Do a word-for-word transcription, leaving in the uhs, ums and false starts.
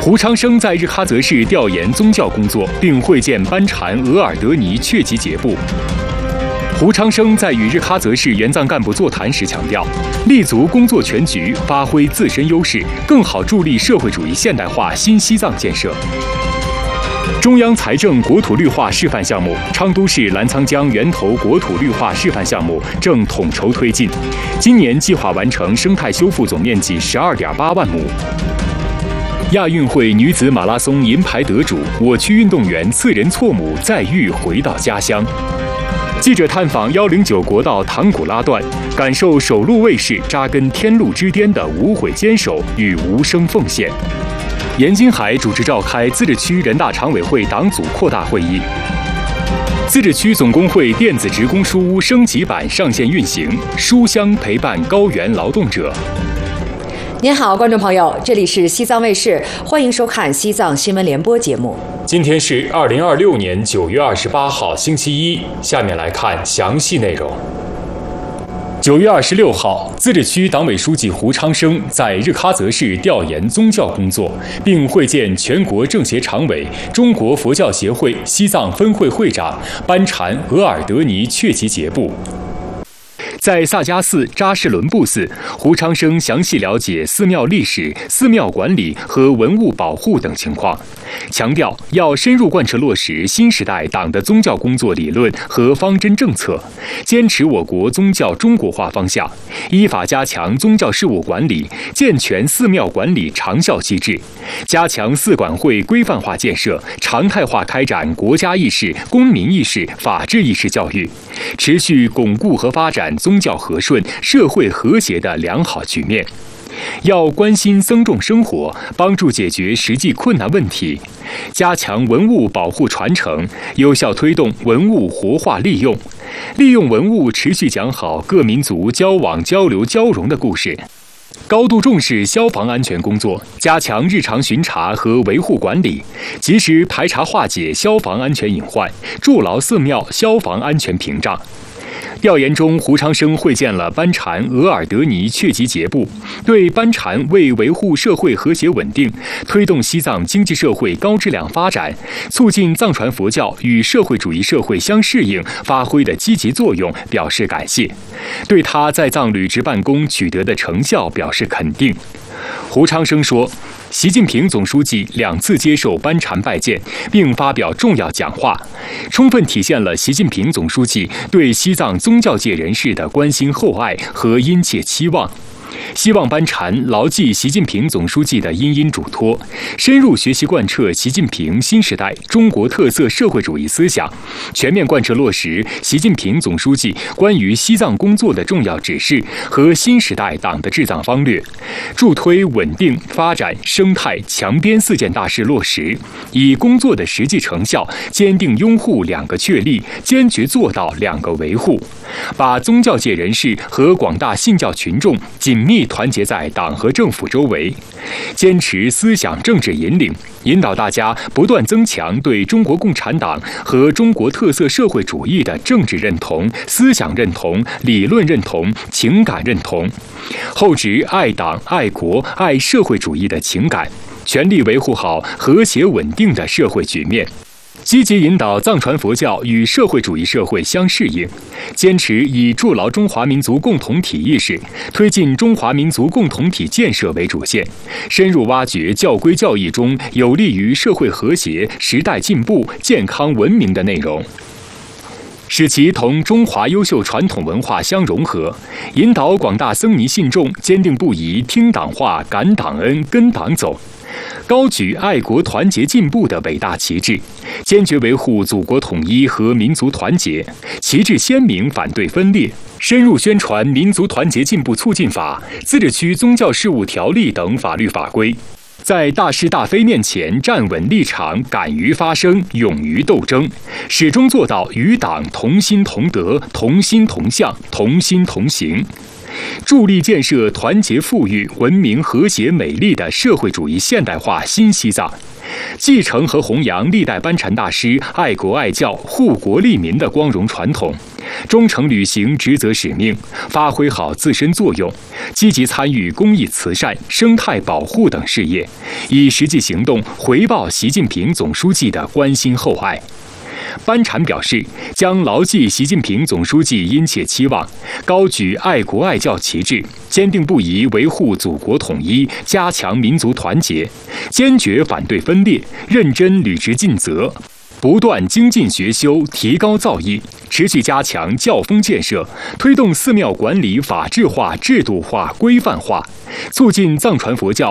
胡昌生在日喀则市调研宗教工作，并会见班禅额尔德尼确吉杰布。胡昌生在与日喀则市援藏干部座谈时强调，立足工作全局，发挥自身优势，更好助力社会主义现代化新西藏建设。中央财政国土绿化示范项目昌都市澜沧江源头国土绿化示范项目正统筹推进，今年计划完成生态修复总面积十二点八万亩。亚运会女子马拉松银牌得主、我区运动员次仁错母再遇回到家乡。记者探访一零九国道唐古拉段，感受首路卫士扎根天路之巅的无悔坚守与无声奉献。严金海主持召开自治区人大常委会党组扩大会议。自治区总工会电子职工书屋升级版上线运行，书香陪伴高原劳动者。 您好，观众朋友，这里是西藏卫视，欢迎收看西藏新闻联播节目。 今天是二零二六年九月二十八号，星期一。下面来看详细内容。九月二十六号，自治区党委书记胡昌生在日喀则市调研宗教工作，并会见全国政协常委、中国佛教协会西藏分会会长班禅额尔德尼确吉杰布。在萨迦寺、扎什伦布寺，胡昌生详细了解寺庙历史、寺庙管理和文物保护等情况，强调要深入贯彻落实新时代党的宗教工作理论和方针政策，坚持我国宗教中国化方向，依法加强宗教事务管理，健全寺庙管理长效机制，加强寺管会规范化建设，常态化开展国家意识、公民意识、法治意识教育，持续巩固和发展宗教和顺、社会和谐的良好局面。要关心僧众生活，帮助解决实际困难问题，加强文物保护传承，有效推动文物活化利用，利用文物持续讲好各民族交往交流交融的故事。高度重视消防安全工作，加强日常巡查和维护管理，及时排查化解消防安全隐患，筑牢寺庙消防安全屏障。调研中，胡昌生会见了班禅额尔德尼确吉杰布，对班禅为维护社会和谐稳定、推动西藏经济社会高质量发展、促进藏传佛教与社会主义社会相适应发挥的积极作用表示感谢，对他在藏旅值办公取得的成效表示肯定。胡昌生说，习近平总书记两次接受班禅拜见，并发表重要讲话，充分体现了习近平总书记对西藏宗教界人士的关心厚爱和殷切期望。希望班禅牢记习近平总书记的殷殷嘱托，深入学习贯彻习近平新时代中国特色社会主义思想，全面贯彻落实习近平总书记关于西藏工作的重要指示和新时代党的治藏方略，助推稳定发展生态强边四件大事落实，以工作的实际成效坚定拥护两个确立，坚决做到两个维护，把宗教界人士和广大信教群众紧密团结在党和政府周围，坚持思想政治引领，引导大家不断增强对中国共产党和中国特色社会主义的政治认同、思想认同、理论认同、情感认同，厚植爱党、爱国、爱社会主义的情感，全力维护好和谐稳定的社会局面。积极引导藏传佛教与社会主义社会相适应，坚持以筑牢中华民族共同体意识、推进中华民族共同体建设为主线，深入挖掘教规教义中有利于社会和谐、时代进步、健康文明的内容，使其同中华优秀传统文化相融合，引导广大僧尼信众坚定不移听党话、感党恩、跟党走，高举爱国团结进步的伟大旗帜，坚决维护祖国统一和民族团结，旗帜鲜明反对分裂，深入宣传《民族团结进步促进法》、自治区宗教事务条例等法律法规，在大是大非面前站稳立场，敢于发声，勇于斗争，始终做到与党同心同德、同心同向、同心同行。 助力建设团结富裕、文明和谐美丽的社会主义现代化新西藏，继承和弘扬历代班禅大师爱国爱教、护国利民的光荣传统，忠诚履行职责使命，发挥好自身作用，积极参与公益慈善、生态保护等事业，以实际行动回报习近平总书记的关心厚爱。班禅表示，将牢记习近平总书记殷切期望，高举爱国爱教旗帜，坚定不移维护祖国统一，加强民族团结，坚决反对分裂，认真履职尽责，不断精进学修，提高造诣，持续加强教风建设，推动寺庙管理法治化、制度化、规范化，促进藏传佛教